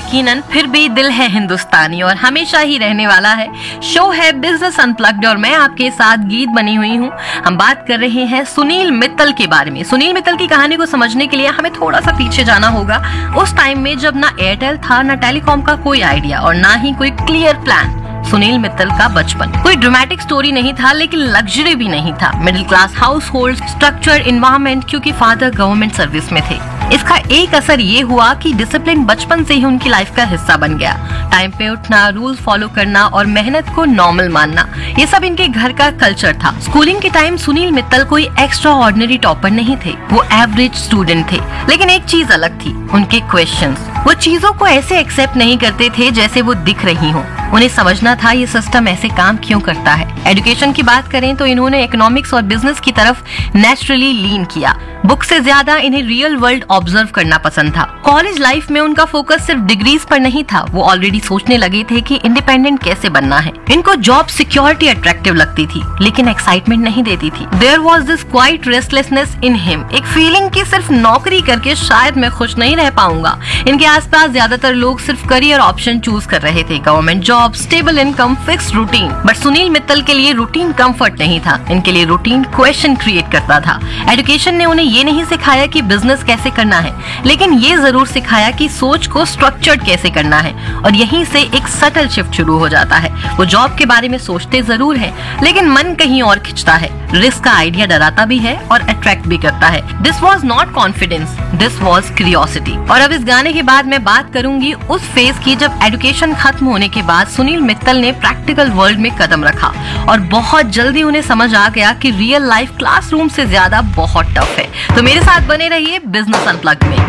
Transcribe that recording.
यकीनन फिर भी दिल है हिंदुस्तानी और हमेशा ही रहने वाला है। शो है बिजनेस अनप्लग्ड और मैं आपके साथ गीत बनी हुई हूँ। हम बात कर रहे हैं सुनील मित्तल के बारे में। सुनील मित्तल की कहानी को समझने के लिए हमें थोड़ा सा पीछे जाना होगा, उस टाइम में जब ना एयरटेल था, ना टेलीकॉम का कोई आइडिया और ना ही कोई क्लियर प्लान। सुनील मित्तल का बचपन कोई ड्रामेटिक स्टोरी नहीं था, लेकिन लग्जरी भी नहीं था। Middle class house hold, structure environment, क्योंकि फादर गवर्नमेंट सर्विस में थे। इसका एक असर ये हुआ कि डिसिप्लिन बचपन से ही उनकी लाइफ का हिस्सा बन गया। टाइम पे उठना, रूल्स फॉलो करना और मेहनत को नॉर्मल मानना, ये सब इनके घर का कल्चर था। स्कूलिंग के टाइम सुनील मित्तल कोई एक्स्ट्रा ऑर्डिनरी टॉपर नहीं थे, वो एवरेज स्टूडेंट थे। लेकिन एक चीज अलग थी, उनके क्वेश्चंस। वो चीजों को ऐसे एक्सेप्ट नहीं करते थे जैसे वो दिख रही हो। उन्हें समझना था ये सिस्टम ऐसे काम क्यों करता है। एजुकेशन की बात करें तो इन्होंने इकोनॉमिक्स और बिजनेस की तरफ नेचुरली लीन किया। बुक से ज्यादा इन्हें रियल वर्ल्ड ऑब्जर्व करना पसंद था। कॉलेज लाइफ में उनका फोकस सिर्फ डिग्रीज पर नहीं था, वो ऑलरेडी सोचने लगे थे कि इंडिपेंडेंट कैसे बनना है। इनको जॉब सिक्योरिटी अट्रैक्टिव लगती थी, लेकिन एक्साइटमेंट नहीं देती थी। There was this quite restlessness in him, एक फीलिंग की सिर्फ नौकरी करके शायद मैं खुश नहीं रह पाऊंगा। इनके आसपास ज्यादातर लोग सिर्फ करियर ऑप्शन चूज कर रहे थे, government job, stable income, fix routine. But Sunil Mittal के लिए रूटीन कंफर्ट नहीं था, इनके लिए रूटीन क्वेश्चन क्रिएट करता था। एजुकेशन ने उन्हें ये नहीं सिखाया कि बिजनेस कैसे करना है, लेकिन ये जरूर सिखाया कि सोच को स्ट्रक्चर्ड कैसे करना है। और यहीं से एक सटल शिफ्ट शुरू हो जाता है। वो जॉब के बारे में सोचते जरूर है, लेकिन मन कहीं और खिंचता है। रिस्क का आइडिया डराता भी है और अट्रैक्ट भी करता है। This was not confidence, this was curiosity. और अब इस गाने के बाद मैं बात करूंगी उस फेज की जब एजुकेशन खत्म होने के बाद सुनील मित्तल ने प्रैक्टिकल वर्ल्ड में कदम रखा और बहुत जल्दी उन्हें समझ आ गया कि रियल लाइफ क्लासरूम से ज्यादा बहुत टफ है। तो मेरे साथ बने रहिए बिजनेस अनप्लग्ड में।